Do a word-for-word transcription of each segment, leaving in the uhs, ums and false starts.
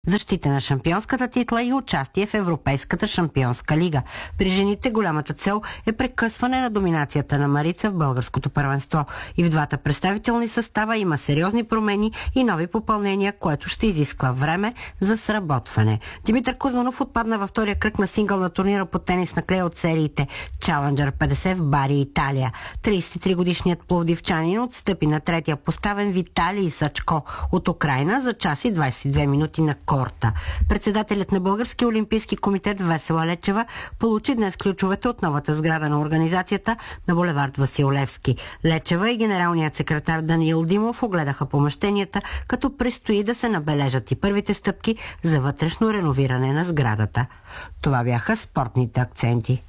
защита на шампионската титла и участие в Европейската шампионска лига. При жените голямата цел е прекъсване на доминацията на Марица в българското първенство. И в двата представителни състава има сериозни промени и нови попълнения, което ще изисква време за сработване. Димитър Кузманов отпадна във втория кръг на сингъл на турнира по тенис на клей от сериите Challenger петдесет в Бари, Италия. тридесет и три годишният пловдивчанин отстъпи на третия поставен Виталий Сачко от Украйна за час и двадесет и две минути на корта. Председателят на Българския олимпийски комитет Весела Лечева получи днес ключовете от новата сграда на организацията на булевард Васил Левски. Лечева и генералният секретар Даниил Димов огледаха помещенията, като предстои да се набележат и първите стъпки за вътрешно реновиране на сградата. Това бяха спортните акценти.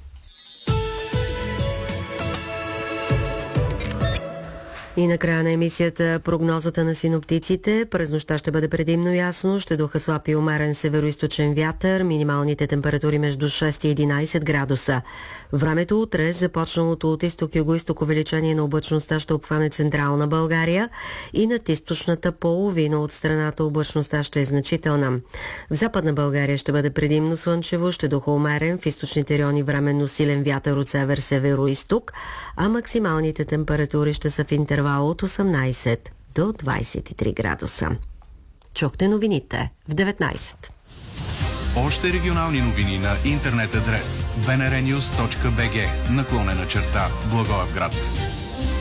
И накрая на емисията прогнозата на синоптиците. През нощта ще бъде предимно ясно, ще духа слаб и умерен североизточен вятър, минималните температури между шест и единадесет градуса. Времето утре, започналото от изток-юго-исток увеличение на облачността, ще обхване централна България и над източната половина от страната облачността ще е значителна. В западна България ще бъде предимно слънчево, ще духа умерен, в източните райони временно силен вятър от север-северо-исток, а максималните температури ще са в интервал от осемнадесет до двадесет и три градуса. Чухте новините в деветнадесет. Още регионални новини на интернет адрес би ен ар нюз точка би джи наклонена черта Благоевград.